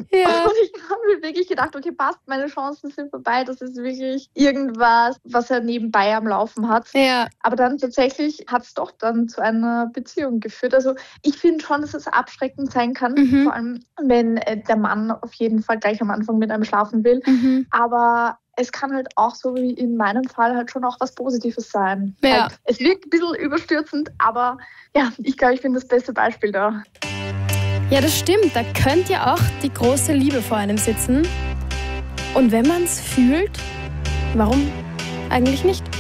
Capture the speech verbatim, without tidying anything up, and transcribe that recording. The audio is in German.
Ja. Und ich habe mir wirklich gedacht, okay, passt, meine Chancen sind vorbei. Das ist wirklich irgendwas, was er nebenbei am Laufen hat. Ja. Aber dann tatsächlich hat es doch dann zu einer Beziehung geführt. Also ich finde schon, dass es abschreckend sein kann, Mhm. vor allem wenn äh, der Mann auf jeden Fall gleich am Anfang mit einem schlafen will. Mhm. Aber es kann halt auch so wie in meinem Fall halt schon auch was Positives sein. Ja. Halt, es wirkt ein bisschen überstürzend, aber ja, ich glaube, ich bin das beste Beispiel da. Ja, das stimmt. Da könnte ja auch die große Liebe vor einem sitzen. Und wenn man es fühlt, warum eigentlich nicht?